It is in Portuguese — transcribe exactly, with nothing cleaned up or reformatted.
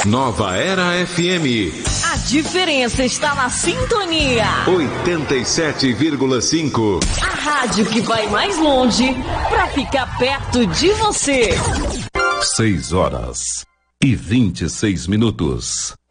Nova Era F M. A diferença está na sintonia. oitenta e sete vírgula cinco. A rádio que vai mais longe para ficar perto de você. seis horas e vinte e seis minutos.